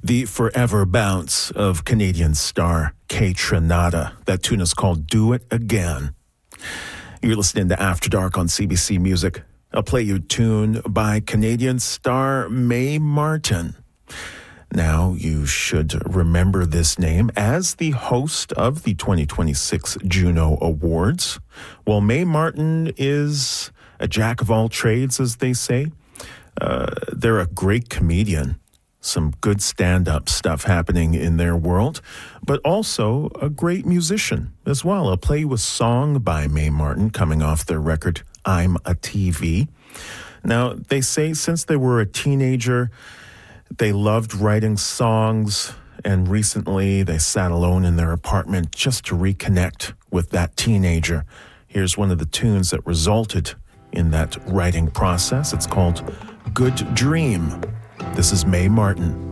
The forever bounce of Canadian star Kaytranada. That tune is called Do It Again. You're listening to After Dark on CBC Music. I'll play you a tune by Canadian star Mae Martin. Now, you should remember this name as the host of the 2026 Juno Awards. Well, Mae Martin is a jack of all trades, as they say. They're a great comedian. Some good stand-up stuff happening in their world, but also a great musician as well. I'll play you a song by Mae Martin coming off their record, I'm a TV. Now, they say since they were a teenager, they loved writing songs, and recently they sat alone in their apartment just to reconnect with that teenager. Here's one of the tunes that resulted in that writing process. It's called Good Dream. This is Mae Martin.